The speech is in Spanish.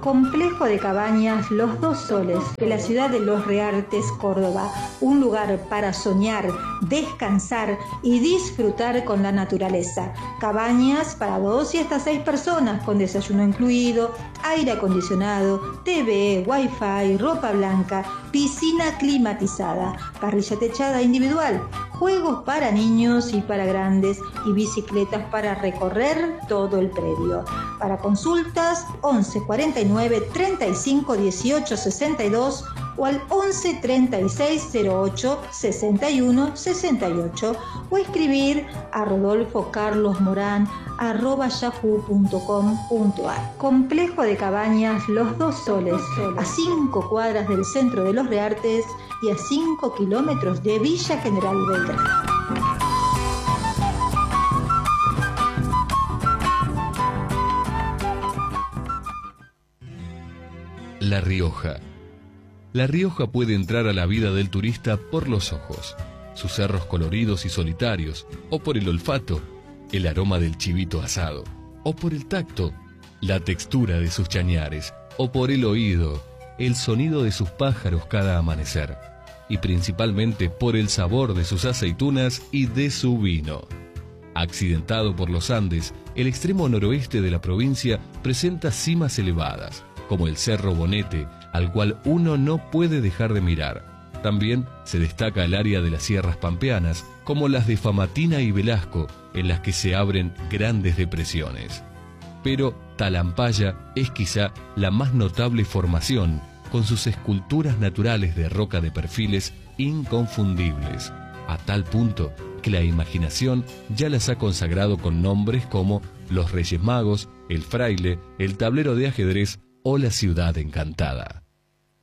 Complejo de cabañas Los Dos Soles, de la ciudad de Los Reartes, Córdoba. Un lugar para soñar, descansar y disfrutar con la naturaleza. Cabañas para 2 y hasta 6 personas, con desayuno incluido, aire acondicionado, TV, wifi, ropa blanca, piscina climatizada, parrilla techada individual, juegos para niños y para grandes y bicicletas para recorrer todo el predio. Para consultas, 11 49 35 18 62 o al 11 36 08 61 68 o escribir a rodolfocarlosmoran@yahoo.com.ar. Complejo de cabañas Los Dos Soles, a 5 cuadras del centro de Los Reartes y a 5 kilómetros de Villa General Belgrano. La Rioja. La Rioja puede entrar a la vida del turista por los ojos, sus cerros coloridos y solitarios, o por el olfato, el aroma del chivito asado, o por el tacto, la textura de sus chañares, o por el oído, el sonido de sus pájaros cada amanecer, y principalmente por el sabor de sus aceitunas y de su vino. Accidentado por los Andes, el extremo noroeste de la provincia presenta cimas elevadas, como el Cerro Bonete, al cual uno no puede dejar de mirar. También se destaca el área de las sierras pampeanas, como las de Famatina y Velasco, en las que se abren grandes depresiones. Pero Talampaya es quizá la más notable formación, con sus esculturas naturales de roca de perfiles inconfundibles, a tal punto que la imaginación ya las ha consagrado con nombres como los Reyes Magos, el Fraile, el Tablero de Ajedrez o la Ciudad Encantada.